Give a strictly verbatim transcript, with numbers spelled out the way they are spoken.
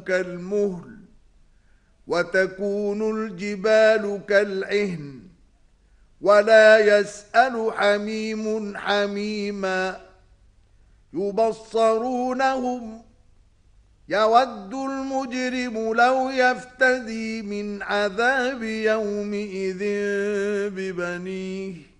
كالمهل وتكون الجبال كالعهن ولا يسأل حميم حميما يبصرونهم يود المجرم لو يفتدي من عذاب يومئذ ببنيه